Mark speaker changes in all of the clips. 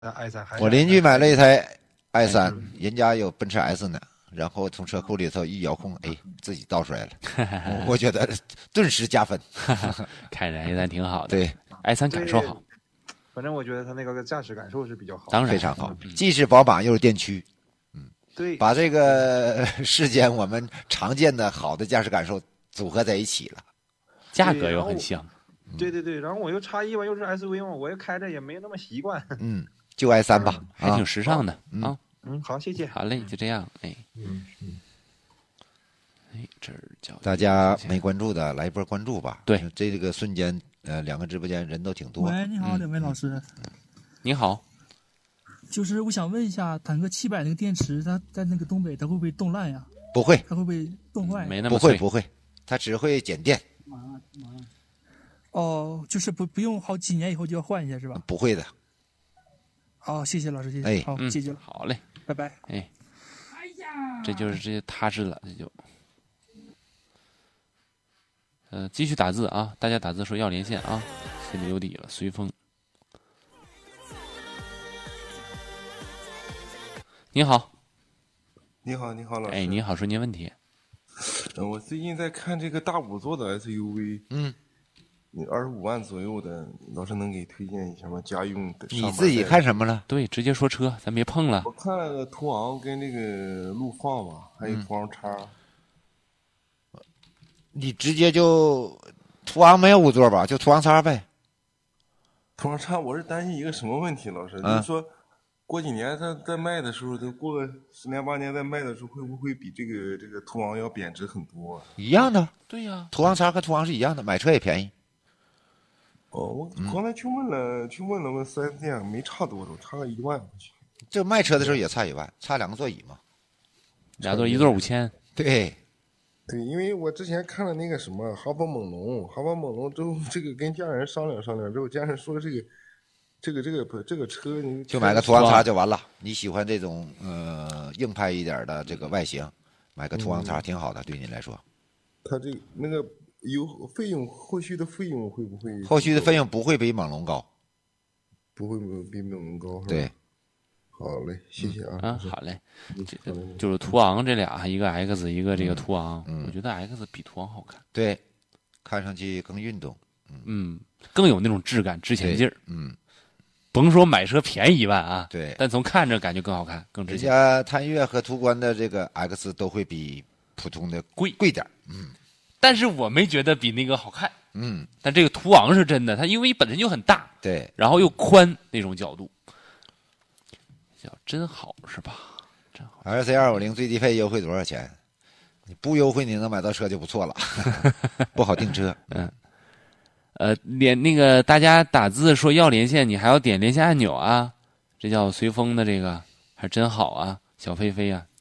Speaker 1: i3还是
Speaker 2: 我邻居买了一台 i3，
Speaker 1: 嗯
Speaker 2: 人家有奔驰 S 呢，然后从车库里头一遥控，哎，自己倒出来了，我觉得顿时加分。
Speaker 3: 看着 A3挺好的，
Speaker 2: 对
Speaker 3: ，i3感受好，
Speaker 1: 反正我觉得它那个驾驶感受是比较好的，
Speaker 3: 当然
Speaker 2: 非常好，既是宝马又是电驱，
Speaker 1: 对，
Speaker 2: 把这个世间我们常见的好的驾驶感受组合在一起了。
Speaker 3: 价格又很像，
Speaker 1: 对对对，然后我又X1吧，又是 SUV 嘛，我又开着也没那么习惯。
Speaker 2: 就 i3吧，
Speaker 3: 还挺时尚的啊。
Speaker 1: 好，谢谢。
Speaker 3: 好嘞，就这样，哎，
Speaker 1: 嗯，
Speaker 3: 哎，这儿叫
Speaker 2: 大家没关注的来一波关注吧。
Speaker 3: 对，
Speaker 2: 这个瞬间，两个直播间人都挺多。
Speaker 4: 喂，你好，两位老师。
Speaker 3: 你好，
Speaker 4: 就是我想问一下，坦克700那个电池，它在那个东北，它会不会冻烂呀？
Speaker 2: 不会，
Speaker 4: 它会不会冻坏？
Speaker 3: 没那么脆
Speaker 2: 不会，它只会减电。
Speaker 4: 哦，就是不用好几年以后就要换一下是吧？
Speaker 2: 不会的。
Speaker 4: 哦，谢谢老师，谢谢。
Speaker 2: 哎，
Speaker 4: 好，谢谢了。
Speaker 3: 好嘞，
Speaker 4: 拜拜。
Speaker 3: 哎，这就是这踏实了，这就。继续打字啊！大家打字说要连线啊，心里有底了。随风，你好，
Speaker 5: 你好，你好，老师。
Speaker 3: 哎，你好，说您问题。
Speaker 5: 我最近在看这个大5座的 SUV， 25万左右的，老师能给推荐一下吗？家用的。
Speaker 2: 你自己看什么了？
Speaker 3: 对，直接说车，咱别碰了。
Speaker 5: 我看了个途昂跟这个陆放吧，还有途昂叉。
Speaker 2: 你直接就途昂没有5座吧？就途昂叉呗。
Speaker 5: 途昂叉，我是担心一个什么问题，老师，就是说，过几年它在卖的时候，都过个10年8年再卖的时候，会不会比这个途昂要贬值很多？
Speaker 2: 一样的。
Speaker 3: 对呀，
Speaker 2: 途昂叉和途昂是一样的，买车也便宜。
Speaker 5: 我刚才去问了4S店，没差多少，差个1万块钱。
Speaker 2: 这卖车的时候也差1万，差2个座椅嘛。
Speaker 3: 俩座一座5000。
Speaker 2: 对。
Speaker 5: 对，因为我之前看了那个什么哈弗猛龙之后，这个跟家人商量之后，家人说这个车你
Speaker 2: 就买个途昂叉就完了。你喜欢这种硬派一点的这个外形，买个途昂叉挺好的，对你来说。
Speaker 5: 它这那个后续的费用会不会？
Speaker 2: 后续的费用不会比猛龙高，
Speaker 5: 不会比猛龙高是吧？
Speaker 2: 对。
Speaker 5: 好嘞，谢谢啊。
Speaker 3: 好嘞，就是途昂这俩，一个 X， 一个这个途昂，我觉得 X 比途昂好看。
Speaker 2: 对，看上去更运动，
Speaker 3: 更有那种质感、值钱劲儿。甭说买车便宜1万啊，
Speaker 2: 对，
Speaker 3: 但从看着感觉更好看、更值钱。
Speaker 2: 人家探岳和途观的这个 X 都会比普通的贵点，
Speaker 3: 但是我没觉得比那个好看，但这个途昂是真的，它因为本身就很大，
Speaker 2: 对，
Speaker 3: 然后又宽那种角度。叫真好是吧？真好。
Speaker 2: RC250最低配优惠多少钱？你不优惠你能买到车就不错了，不好订车。
Speaker 3: 那个大家打字说要连线，你还要点连线按钮啊，这叫随风的这个还真好啊，小飞飞啊，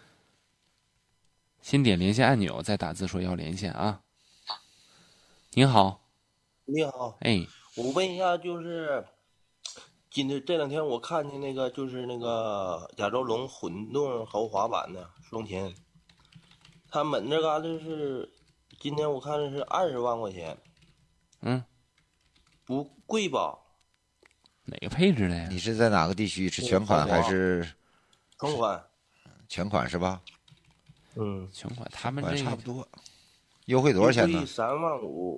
Speaker 3: 先点连线按钮，再打字说要连线啊。您好，
Speaker 6: 你好，
Speaker 3: 哎，
Speaker 6: 我问一下，就是这2天我看见那个就是那个亚洲龙混动豪华版的双擎，他们这嘎达是今天我看的是20万块钱，不贵吧？
Speaker 3: 哪个配置的呀？
Speaker 2: 你是在哪个地区？是全款还是？
Speaker 6: 全款。
Speaker 2: 全款是吧？
Speaker 3: 全款，他们这
Speaker 2: 差不多。优惠多少钱呢
Speaker 6: ？3万5。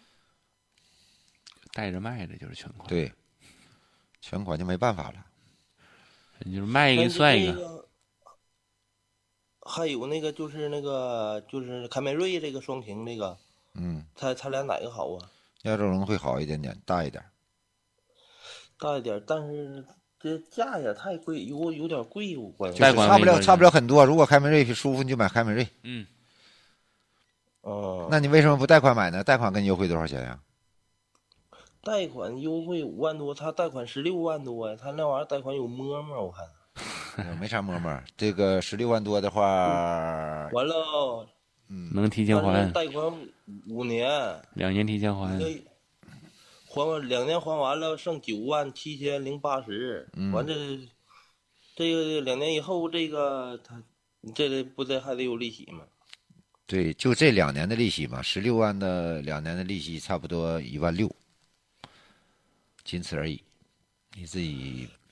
Speaker 3: 带着卖的就是全款。
Speaker 2: 对，全款就没办法了，
Speaker 3: 就是卖一个算一个。
Speaker 6: 还有那个就是凯美瑞这个双擎这个，他俩哪个好啊？
Speaker 2: 亚洲龙会好一点点，大一点。
Speaker 6: 大一点，但是这价也太贵，有点贵，我感觉。
Speaker 2: 差不了很多。如果凯美瑞舒服，你就买凯美瑞。那你为什么不贷款买呢？贷款给你优惠多少钱呀？
Speaker 6: 贷款优惠5万多，他贷款16万多呀，他那玩意儿贷款有摸摸，我看。
Speaker 2: 没啥摸摸，这个16万多的话，
Speaker 6: 完了，
Speaker 3: 能提前还。
Speaker 6: 贷款5年
Speaker 3: ，2年提前还。
Speaker 6: 还完2年还完了，剩97080。完这个2年以后，这个他这不得还得有利息吗？
Speaker 2: 对，就这2年的利息嘛，16万的2年的利息差不多1万6，仅此而已。你自己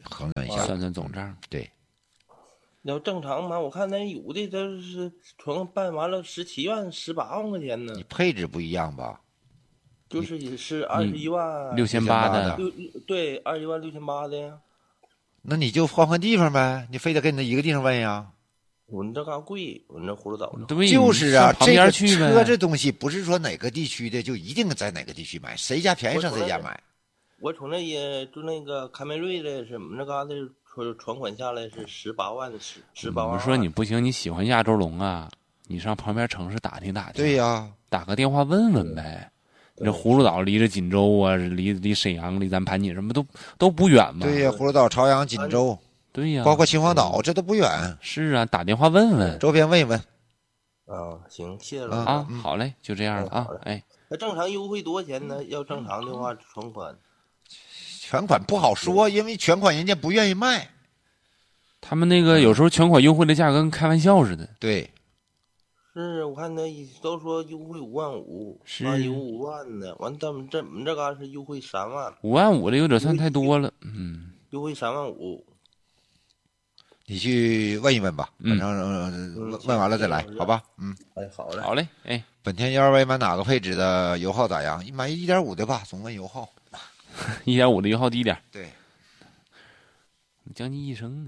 Speaker 2: 衡量一下，
Speaker 3: 算算总账。
Speaker 2: 对，
Speaker 6: 要正常嘛，我看那有的都是纯办完了17万、18万块钱呢
Speaker 2: 你，配置不一样吧？
Speaker 6: 就是也是21万
Speaker 3: 6800的，
Speaker 6: 对，21万6800的呀。
Speaker 2: 那你就换地方呗，你非得跟那一个地方问呀？
Speaker 6: 我们这嘎贵，我们这葫芦岛
Speaker 3: 对，
Speaker 2: 就是啊，
Speaker 3: 上旁边去呗。
Speaker 2: 这个车这东西不是说哪个地区的就一定在哪个地区买，谁家便宜上谁家买。
Speaker 6: 我从那也就那个凯美瑞的是我们这嘎的船款下来是18万18万。
Speaker 3: 我说你不行，你喜欢亚洲龙啊，你上旁边城市打听打听。
Speaker 2: 对呀，
Speaker 3: 打个电话问问呗。你这葫芦岛离着锦州啊，离沈阳、离咱盘锦什么都不远嘛。
Speaker 2: 对呀，葫芦岛、朝阳、锦州，
Speaker 3: 对呀，
Speaker 2: 包括秦皇岛，这都不远。
Speaker 3: 是啊，打电话问问，
Speaker 2: 周边问一问。
Speaker 6: 啊，行，谢谢了
Speaker 3: 啊，好嘞，就这样了啊，哎，
Speaker 6: 那正常优惠多少钱呢？要正常的话，全款。
Speaker 2: 全款不好说，因为全款人家不愿意卖。
Speaker 3: 他们那个有时候全款优惠的价格跟开玩笑似的。
Speaker 2: 对，
Speaker 6: 是我看那都说优惠55000，
Speaker 3: 是
Speaker 6: 有5万的，完咱们这嘎是优惠3万
Speaker 3: ，55000的有点算太多了，
Speaker 6: 优惠35000。
Speaker 2: 你去问一问吧，反正问完了再来，好吧？
Speaker 6: 哎，好嘞，
Speaker 3: 好嘞，哎，
Speaker 2: 本田1.2买哪个配置的油耗咋样？买1.5的吧，总问油耗。
Speaker 3: 1.5的油耗低点，
Speaker 2: 对，
Speaker 3: 将近1升呢。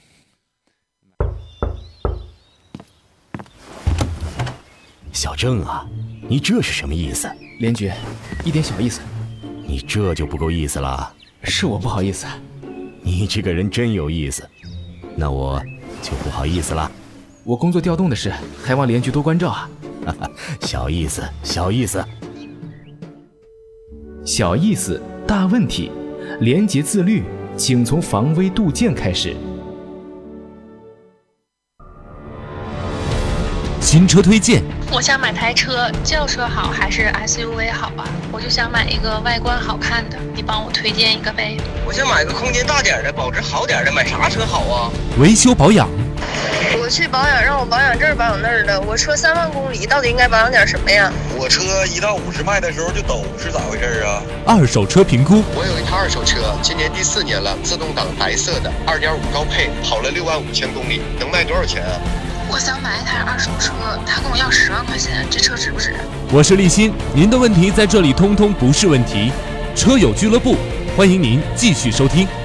Speaker 7: 小郑啊，你这是什么意思？
Speaker 8: 连局，一点小意思。
Speaker 7: 你这就不够意思了。
Speaker 8: 是我不好意思。
Speaker 7: 你这个人真有意思，那我就不好意思了。
Speaker 8: 我工作调动的事，还望连局多关照啊。
Speaker 7: 小意思，小意思，
Speaker 8: 小意思，大问题。廉洁自律，请从防微杜渐开始。
Speaker 7: 新车推荐。
Speaker 9: 我想买台车，轿车好还是 SUV 好啊？我就想买一个外观好看的，你帮我推荐一个呗。
Speaker 10: 我想买个空间大点的，保值好点的，买啥车好啊？
Speaker 7: 维修保养。
Speaker 9: 我去保养，让我保养这儿保养那儿的。我车3万公里，到底应该保养点什么呀？
Speaker 10: 我车1到50迈的时候就抖，是咋回事啊？
Speaker 7: 二手车评估。
Speaker 10: 我有一台二手车，今年第4年了，自动挡白色的，2.5高配，跑了65000公里，能卖多少钱啊？
Speaker 9: 我想买一台二手车，他跟我要10万块钱，这车值不值？
Speaker 7: 我是立新，您的问题在这里通通不是问题。车友俱乐部，欢迎您继续收听。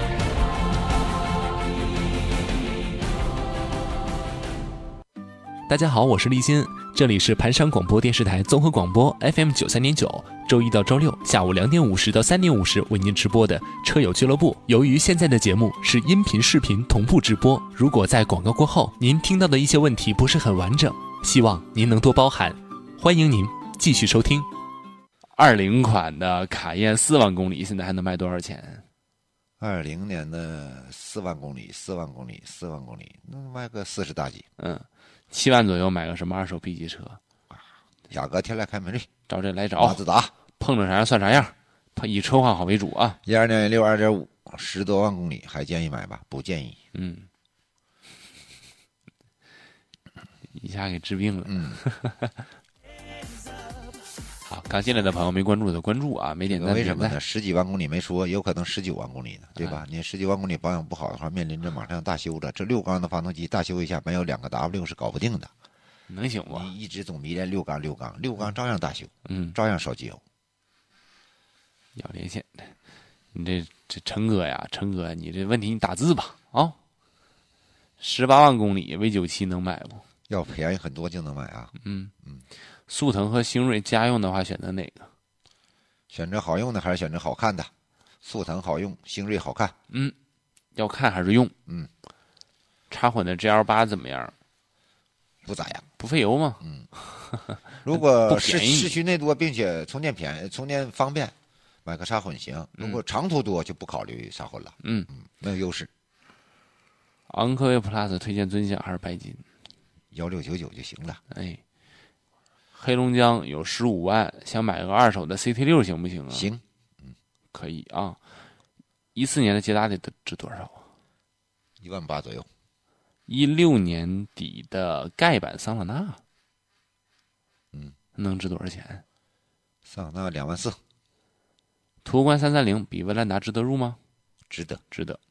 Speaker 7: 大家好，我是立新，这里是盘山广播电视台综合广播 FM 93.9，周一到周六下午2点50到3点50为您直播的车友俱乐部。由于现在的节目是音频视频同步直播，如果在广告过后您听到的一些问题不是很完整，希望您能多包涵。欢迎您继续收听。
Speaker 3: 20款的卡宴4万公里，现在还能卖多少钱
Speaker 2: ？20年的4万公里，4万公里，4万公里，能卖个40大几。
Speaker 3: 7万左右买个什么二手 B 级车？
Speaker 2: 雅阁、天籁、凯美瑞，
Speaker 3: 照这来找。
Speaker 2: 马自达，
Speaker 3: 碰着啥样算啥样，以车况好为主啊。
Speaker 2: 12年6 2.5，10多万公里，还建议买吧？不建议。
Speaker 3: 一下给治病了。好，刚进来的朋友没关注的关注啊，没点赞
Speaker 2: 为什么呢？10几万公里没说，有可能19万公里呢，对吧？你10几万公里保养不好的话，面临着马上要大修了。这6缸的发动机大修一下，没有2个 W 是搞不定的。
Speaker 3: 能行吗？
Speaker 2: 你一直总迷恋6缸照样大修，照样烧机油。
Speaker 3: 要连线的，你这陈哥呀，陈哥，你这问题你打字吧啊。18万公里 V97能买不？
Speaker 2: 要便宜很多就能买啊。
Speaker 3: 速腾和星瑞家用的话，选择哪个？
Speaker 2: 选择好用的还是选择好看的？速腾好用，星瑞好看。
Speaker 3: 要看还是用？插混的 GL8 怎么样？
Speaker 2: 不咋样，
Speaker 3: 不费油吗？
Speaker 2: 如果是市区内多，并且充电便宜、充电方便，买个插混行。如果长途多，就不考虑插混了。没有优势。
Speaker 3: 昂科威 Plus 推荐尊享还是白金
Speaker 2: ？1699就行了。
Speaker 3: 黑龙江有15万，想买个二手的 CT6 行不行啊？
Speaker 2: 行，
Speaker 3: 可以啊。14年的捷达得值多少啊
Speaker 2: ？18000左右。
Speaker 3: 16年底的盖板桑塔纳，能值多少钱？
Speaker 2: 桑塔纳24000。
Speaker 3: 途观330比威兰达值得入吗？
Speaker 2: 值得，
Speaker 3: 值得。